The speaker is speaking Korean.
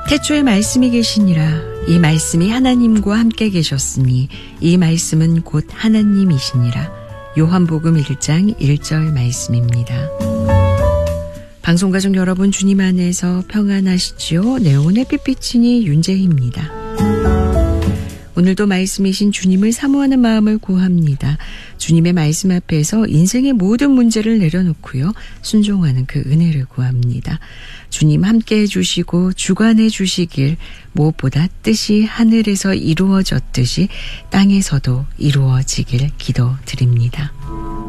태초에 말씀이 계시니라. 이 말씀이 하나님과 함께 계셨으니 이 말씀은 곧 하나님이시니라. 요한복음 1장 1절 말씀입니다. 방송가족 여러분, 주님 안에서 평안하시지요? 내용은 햇빛비치니 윤재희입니다. 오늘도 말씀이신 주님을 사모하는 마음을 구합니다. 주님의 말씀 앞에서 인생의 모든 문제를 내려놓고요, 순종하는 그 은혜를 구합니다. 주님 함께해 주시고 주관해 주시길, 무엇보다 뜻이 하늘에서 이루어졌듯이 땅에서도 이루어지길 기도드립니다.